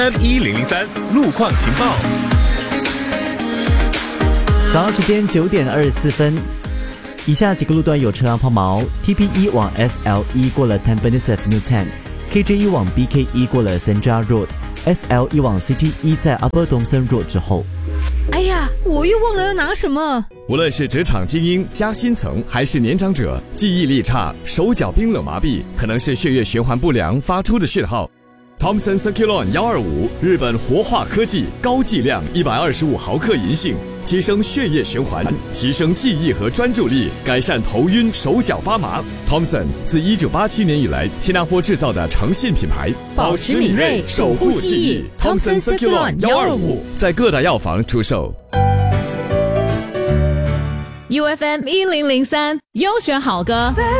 M1003 路况情报。 早上时间9点24分，以下几个路段有车辆抛锚 ：TP1 往 SL1 过了 Tampines Avenue 10，KJ1 往 BK1 过了 Senja Road，SL1 往 CT1 在 Upper Thomson Road 之后。 哎呀，我又忘了要拿什么。 无论是职场精英加薪层，还是年长者，记忆力差、手脚冰冷麻痹，可能是血液循环不良发出的讯号。Thomson Circulon 125，日本活化科技，高剂量125毫克银杏，提升血液循环，提升记忆和专注力，改善头晕、手脚发麻。Thomson 自1987年以来，新加坡制造的诚信品牌， 保持敏锐，守护记忆。Thomson Circulon 125 在各大药房出售。 UFM 1003优选好歌。